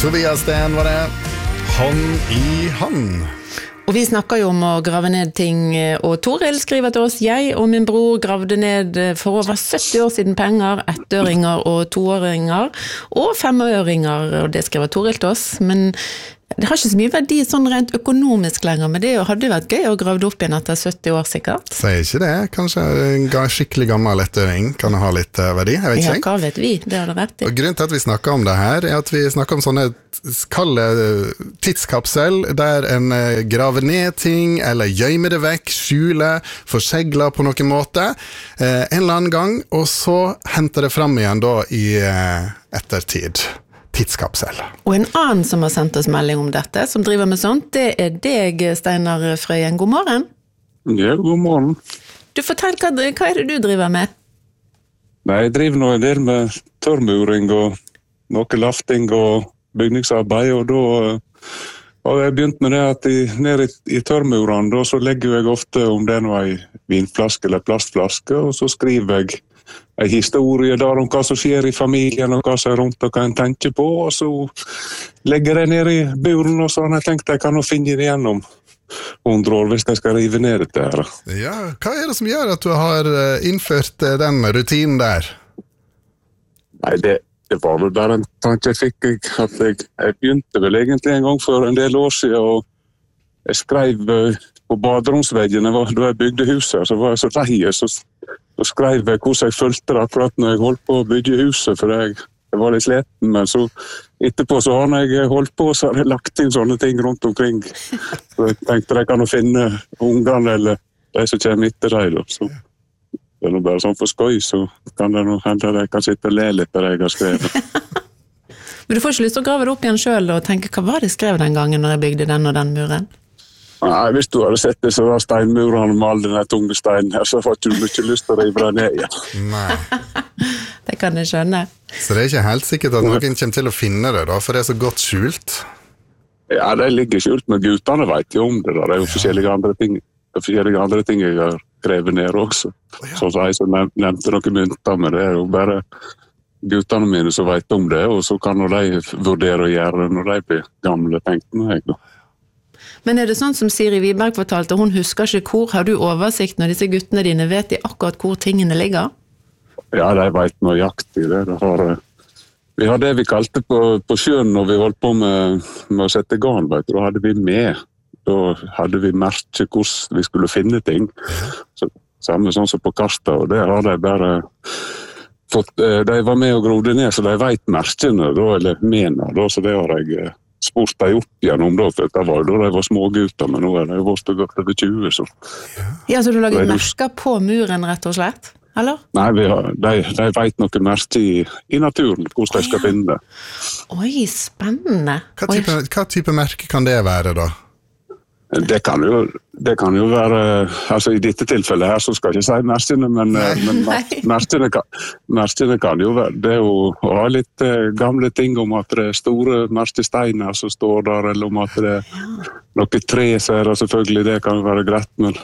Tobias Sten var det. Hånd i hånd. Og vi snakker jo om å grave ned ting, og Toril skriver til oss: jeg og min bror gravde ned for over 70 år siden penger, 1-øringer og 2-øringer og 5-øringer, og det skriver Toril til oss, men det har ikke så mye verdi sånn rent økonomisk lenger, men det hadde jo vært gøy å grave det opp igjen etter 70 år sikkert. Sier ikke det, kanskje en skikkelig gammel 1-øring kan ha litt verdi, jeg vet ikke. Ja, hva vet vi, det har det rett i. Og grunnen til at vi snakker om det her, at vi snakker om sånne kalde tidskapsel, der en graver ned ting, eller gjemmer det vekk, skjuler, forsegler på noen måte, en eller annen gang, og så henter det frem igjen da i ettertid. Tidskapsel. Og en annen som har sendt oss melding om dette, som driver med sånt, det deg, Steinar Frøyen. God morgen. Ja, god morgen. Du, fortell, hva det du driver med? Nei, jeg driver nå en del med tørrmuring og noe lafting og bygningsarbeid, og da har jeg begynt med det at nede i tørrmurene, da så legger jeg ofte om det nå en vinflaske eller plastflaske, og så skriver jeg en historie der om hva som skjer i familien, og hva som rundt og hva en tenker på, og så legger jeg ned i buren, og så har jeg tenkt jeg kan nå finne det igjennom 100 år hvis jeg skal rive ned dette her. Ja, hva det som gjør at du har innført den rutinen der? Nei, det var vel bare en tanke jeg fikk, at jeg begynte vel egentlig en gang for en del år siden, og jeg skrev på baderomsveggen da jeg bygde huset, så var jeg så lei, så skrev jeg hvordan jeg følte det akkurat når jeg holdt på å bygge huset, for jeg var litt sliten, men så etterpå så har jeg holdt på, så har jeg lagt inn sånne ting rundt omkring. Så jeg tenkte jeg kan finne ungene eller de som kommer etter deg, så det er bare sånn for skøy, så kan det hende at jeg kan sitte og le litt der jeg har skrevet. Men du får ikke lyst til å grave det opp igjen selv og tenke, hva var det jeg skrev den gangen når jeg bygde den og den muren? Nei, hvis du hadde sett det så var steinmurene med all denne tunge steinen her, så får du ikke lyst til å rive det ned igjen. Nei. Det kan jeg skjønne. Så det ikke helt sikkert at noen kommer til å finne det da, for det så godt skjult? Ja, det ligger skjult, men guttene vet jo om det da. Det jo forskjellige andre ting jeg har grevet ned også. Sånn som jeg som nevnte noen mynter, men det jo bare guttene mine som vet om det, og så kan de vurdere å gjøre det når de blir gamle, tenkte jeg da. Men det sånn som Siri Wiberg fortalte, hun husker ikke hvor, har du oversikt når disse guttene dine vet de akkurat hvor tingene ligger? Ja, de vet nøyaktig det. Vi har det vi kalte på sjøen når vi holdt på med å sette garn, da hadde vi med. Da hadde vi merket hvordan vi skulle finne ting. Så, samme sånn som på kartet, og det har de bare fått, de var med og grodde ned, så de vet merkene, eller mener, så det har jeg spurt de opp gjennom da, for det var da de var små gutter, men nå de vårt godt over 20, så. Ja, så du lager merker på muren, rett og slett, eller? Nei, de vet noe merke i naturen, hvordan de skal finne det. Oi, spennende. Hva type merke kan det være da? Det kan jo være, altså i dette tilfellet her så skal jeg ikke si merkene, men merkene kan jo være, det jo å ha litt gamle ting om at det store merkesteiner som står der, eller om at det noe tre, så det selvfølgelig, det kan jo være greit, men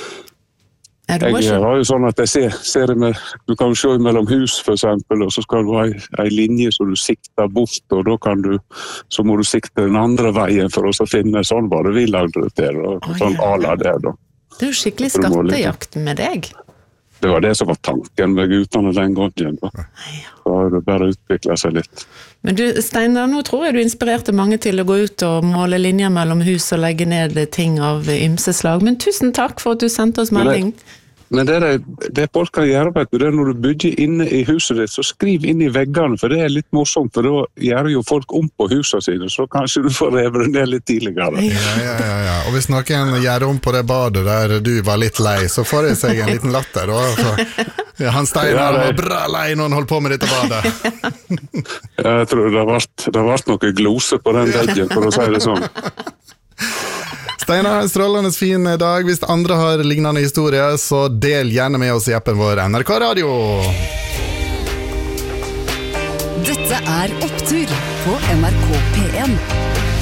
jeg har jo sånn at jeg ser det med, du kan se mellom hus for eksempel, og så skal du ha en linje som du sikter bort, og da så må du sikte den andre veien for å finne, sånn var det vi lagde det til, og sånn ala det da. Det jo skikkelig skattejakt med deg. Det var det som var tanken med guttene den gangen da. Så har det bare utviklet seg litt. Men du, Steinar, nå tror jeg du inspirerte mange til å gå ut og måle linjer mellom hus og legge ned ting av ymseslag, men tusen takk for at du sendte oss melding. Men det folk kan gjøre, vet du, det når du bygger inne i huset ditt, så skriv inn i veggene, for det litt morsomt, for da gjør jo folk om på husene sine, så kanskje du får reve det ned litt tidligere. Ja. Og hvis noen gjør om på det badet der du var litt lei, så får jeg seg en liten latter da. Han Steinar var bra lei når han holdt på med dette badet. Jeg tror det har vært noe glose på den veggen, for å si det sånn. Steinar, en strålende fin dag. Hvis andre har lignende historier, så del gjerne med oss i appen vår NRK Radio. Dette Opptur på NRK P1.